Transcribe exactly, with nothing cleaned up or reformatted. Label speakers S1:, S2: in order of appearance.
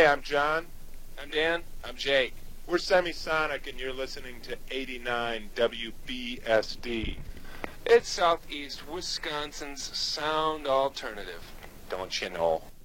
S1: I'm John.
S2: I'm Dan.
S3: I'm Jake.
S1: We're Semisonic, and you're listening to eighty-nine W B S D.
S2: It's Southeast Wisconsin's sound alternative.
S3: Don't you know?